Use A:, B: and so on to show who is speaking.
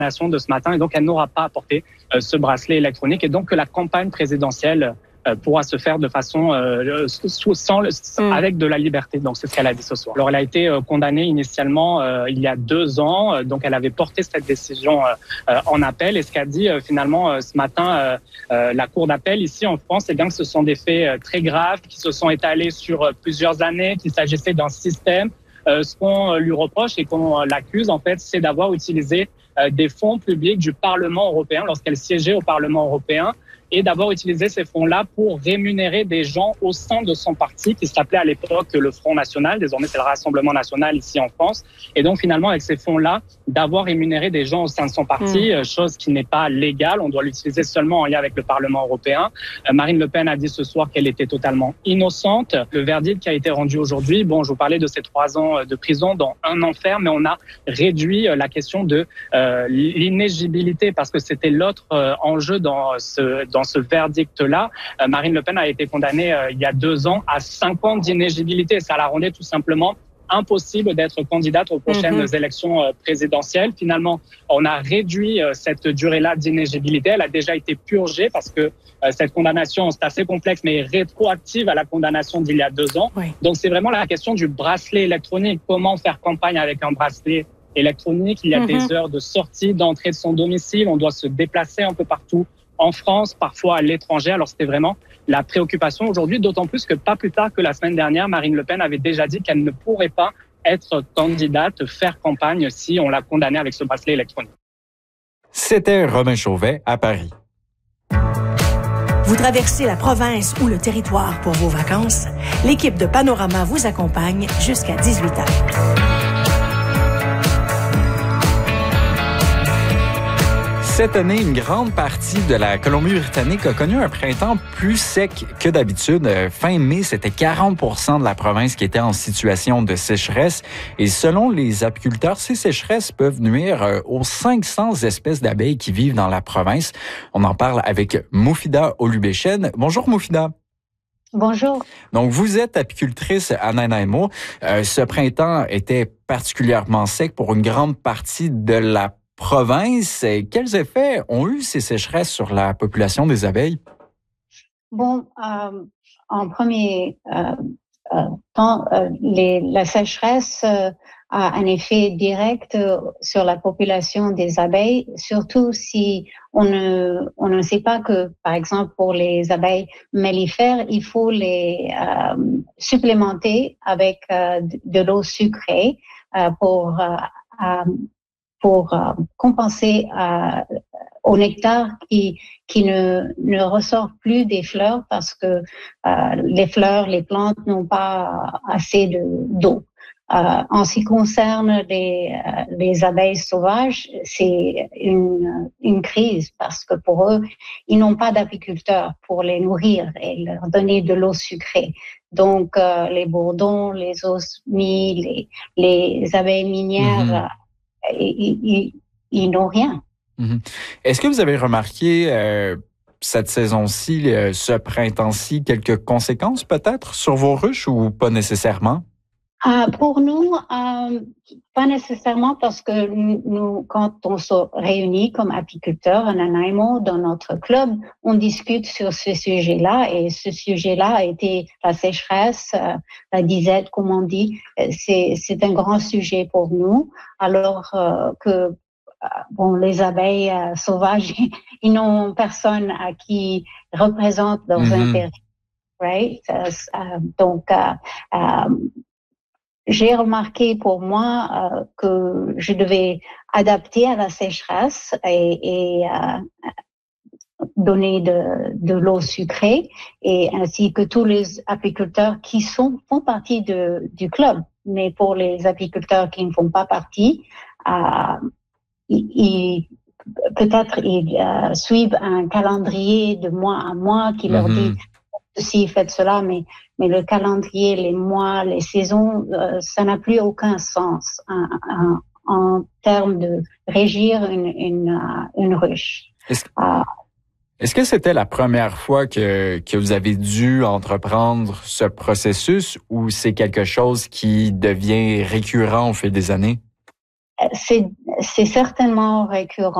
A: de ce matin et donc elle n'aura pas apporté ce bracelet électronique et donc que la campagne présidentielle pourra se faire de façon avec de la liberté. Donc c'est ce qu'elle a dit ce soir. Alors elle a été condamnée initialement il y a 2 ans, donc elle avait porté cette décision en appel et ce qu'a dit finalement ce matin la cour d'appel ici en France, c'est bien que ce sont des faits très graves qui se sont étalés sur plusieurs années, qu'il s'agissait d'un système. Ce qu'on lui reproche et qu'on l'accuse en fait, c'est d'avoir utilisé des fonds publics du Parlement européen lorsqu'elle siégeait au Parlement européen et d'avoir utilisé ces fonds-là pour rémunérer des gens au sein de son parti qui s'appelait à l'époque le Front National, désormais c'est le Rassemblement National ici en France. Et donc finalement avec ces fonds-là, d'avoir rémunéré des gens au sein de son parti, chose qui n'est pas légale, on doit l'utiliser seulement en lien avec le Parlement européen. Marine Le Pen a dit ce soir qu'elle était totalement innocente. Le verdict qui a été rendu aujourd'hui, bon je vous parlais de ces 3 ans de prison dont 1 an ferme, mais on a réduit la question de l'inéligibilité parce que c'était l'autre enjeu dans ce verdict-là. Marine Le Pen a été condamnée il y a 2 ans à 5 ans d'inéligibilité. Ça la rendait tout simplement impossible d'être candidate aux prochaines élections présidentielles. Finalement, on a réduit cette durée-là d'inéligibilité. Elle a déjà été purgée parce que cette condamnation, c'est assez complexe, mais rétroactive à la condamnation d'il y a 2 ans. Oui. Donc, c'est vraiment la question du bracelet électronique. Comment faire campagne avec un bracelet électronique? Il y a des heures de sortie, d'entrée de son domicile. On doit se déplacer un peu partout en France, parfois à l'étranger. Alors, c'était vraiment la préoccupation aujourd'hui, d'autant plus que pas plus tard que la semaine dernière, Marine Le Pen avait déjà dit qu'elle ne pourrait pas être candidate, faire campagne si on l'a condamnée avec ce bracelet électronique.
B: C'était Romain Chauvet à Paris.
C: Vous traversez la province ou le territoire pour vos vacances? L'équipe de Panorama vous accompagne jusqu'à 18h.
B: Cette année, une grande partie de la Colombie-Britannique a connu un printemps plus sec que d'habitude. Fin mai, c'était 40% de la province qui était en situation de sécheresse. Et selon les apiculteurs, ces sécheresses peuvent nuire aux 500 espèces d'abeilles qui vivent dans la province. On en parle avec Moufida Olubechen. Bonjour Moufida.
D: Bonjour.
B: Donc, vous êtes apicultrice à Nanaimo. Ce printemps était particulièrement sec pour une grande partie de la province. Quels effets ont eu ces sécheresses sur la population des abeilles?
D: Bon, en premier temps, la sécheresse a un effet direct sur la population des abeilles, surtout si on ne sait pas que, par exemple, pour les abeilles mellifères, il faut les supplémenter avec de l'eau sucrée pour compenser au nectar qui ne ressort plus des fleurs parce que les fleurs, les plantes n'ont pas assez d'eau. En ce qui concerne les abeilles sauvages, c'est une crise parce que pour eux, ils n'ont pas d'apiculteurs pour les nourrir et leur donner de l'eau sucrée. Donc, les bourdons, les osmies, les abeilles minières, ils n'ont rien.
B: Est-ce que vous avez remarqué cette saison-ci, ce printemps-ci, quelques conséquences peut-être sur vos ruches ou pas nécessairement?
D: Pour nous, pas nécessairement parce que nous, quand on se réunit comme apiculteurs à Nanaimo dans notre club, on discute sur ce sujet-là et ce sujet-là a été la sécheresse, la disette, comme on dit. C'est un grand sujet pour nous, alors que bon, les abeilles sauvages, ils n'ont personne à qui représentent leurs intérêts, right? Donc, j'ai remarqué pour moi que je devais adapter à la sécheresse et donner de l'eau sucrée, et ainsi que tous les apiculteurs qui font partie du club. Mais pour les apiculteurs qui ne font pas partie, peut-être ils suivent un calendrier de mois à mois qui leur dit ceci, faites cela, mais le calendrier, les mois, les saisons, ça n'a plus aucun sens en termes de régir une ruche.
B: Est-ce que c'était la première fois que vous avez dû entreprendre ce processus ou c'est quelque chose qui devient récurrent au fil des années?
D: c'est certainement récurrent.